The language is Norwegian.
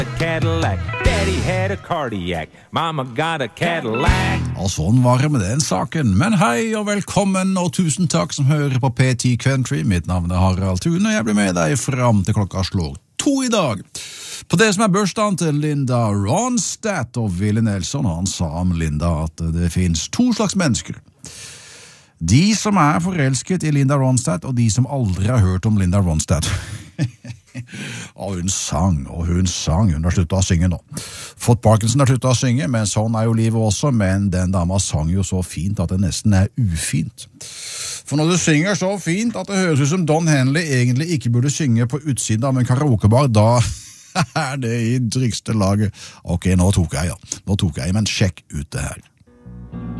Cadillac, Daddy had a cardiac, Mama got a Cadillac. Og sånn var det med den saken. Men hei og velkommen, og tusen takk som hører på PT Country. Mitt navn er Harald Thune, og jeg blir med deg fram til klokka slår 2 i dag. På det som er bursdagen til Linda Ronstadt, og Willie Nelson, han sa om Linda at det finnes 2 slags mennesker. De som er forelsket i Linda Ronstadt, og de som aldri har hørt om Linda Ronstadt. Og hun sang. Hun har sluttet å synge nå. Fått Parkinson har sluttet å synge, men sånn er jo livet også, men den dama sang jo så fint at det nesten er ufint. For når du synger så fint at det høres ut som Don Henley egentlig ikke burde synge på utsiden av en karaokebar, da er det i drygste laget. Ok, nå tok jeg, men sjekk ut det her.